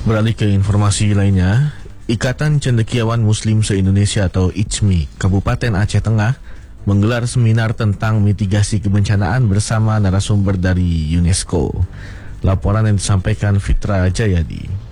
Beralih ke informasi lainnya, Ikatan Cendekiawan Muslim se-Indonesia atau ICMI Kabupaten Aceh Tengah menggelar seminar tentang mitigasi kebencanaan bersama narasumber dari UNESCO. Laporan yang disampaikan Fitra Jayadi.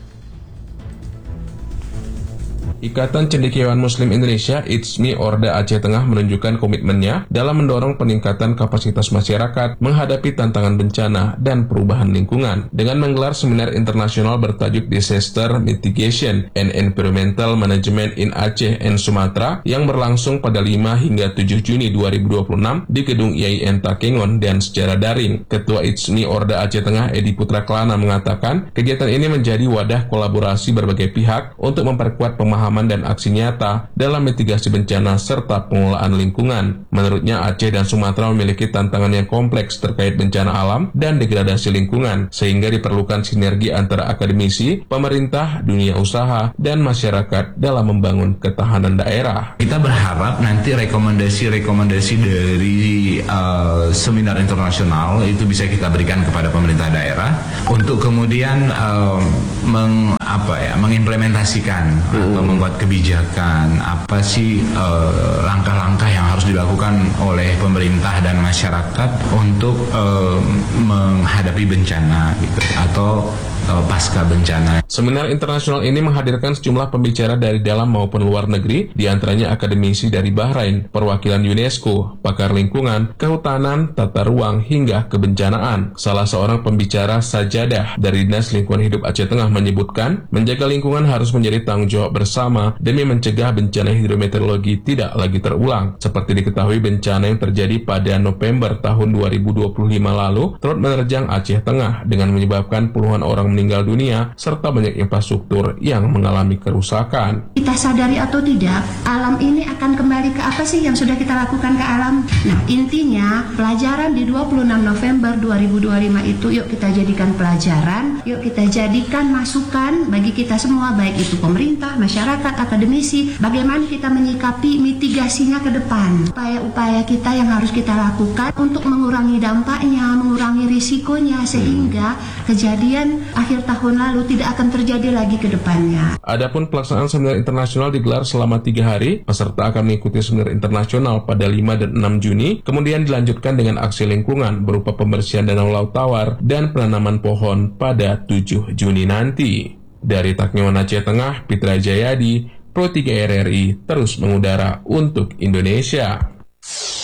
Ikatan Cendekiawan Muslim Indonesia (ICMI) Orda Aceh Tengah menunjukkan komitmennya dalam mendorong peningkatan kapasitas masyarakat menghadapi tantangan bencana dan perubahan lingkungan dengan menggelar seminar internasional bertajuk Disaster Mitigation and Environmental Management in Aceh and Sumatra yang berlangsung pada 5 hingga 7 Juni 2026 di Gedung IAIN Takengon dan secara daring. Ketua ICMI Orda Aceh Tengah Edi Putra Kelana mengatakan kegiatan ini menjadi wadah kolaborasi berbagai pihak untuk memperkuat pemahaman dan aksi nyata dalam mitigasi bencana serta pengelolaan lingkungan. Menurutnya, Aceh dan Sumatera memiliki tantangan yang kompleks terkait bencana alam dan degradasi lingkungan, sehingga diperlukan sinergi antara akademisi, pemerintah, dunia usaha, dan masyarakat dalam membangun ketahanan daerah. Kita berharap nanti rekomendasi dari seminar internasional itu bisa kita berikan kepada pemerintah daerah untuk kemudian mengimplementasikan atau membuat kebijakan apa sih langkah-langkah yang harus dilakukan oleh pemerintah dan masyarakat untuk menghadapi bencana gitu atau pasca bencana. Seminar internasional ini menghadirkan sejumlah pembicara dari dalam maupun luar negeri, di antaranya akademisi dari Bahrain, perwakilan UNESCO, pakar lingkungan, kehutanan, tata ruang, hingga kebencanaan. Salah seorang pembicara, Sajadah, dari Dinas Lingkungan Hidup Aceh Tengah menyebutkan, menjaga lingkungan harus menjadi tanggung jawab bersama demi mencegah bencana hidrometeorologi tidak lagi terulang. Seperti diketahui, bencana yang terjadi pada November tahun 2025 lalu turut menerjang Aceh Tengah dengan menyebabkan puluhan orang meninggal dunia serta banyak infrastruktur yang mengalami kerusakan. Kita sadari atau tidak, alam ini akan kembali ke apa sih yang sudah kita lakukan ke alam? Nah, intinya pelajaran di 26 November 2025 itu yuk kita jadikan pelajaran, yuk kita jadikan masukan bagi kita semua, baik itu pemerintah, masyarakat, akademisi, bagaimana kita menyikapi mitigasinya ke depan. Upaya-upaya kita yang harus kita lakukan untuk mengurangi dampaknya, mengurangi risikonya, sehingga kejadian akhir tahun lalu tidak akan terjadi lagi ke depannya. Adapun pelaksanaan seminar internasional digelar selama 3 hari. Peserta akan mengikuti seminar internasional pada 5 dan 6 Juni, kemudian dilanjutkan dengan aksi lingkungan berupa pembersihan danau laut tawar dan penanaman pohon pada 7 Juni nanti. Dari Takengon Aceh Tengah, Fitra Jayadi, Pro 3 RRI terus mengudara untuk Indonesia.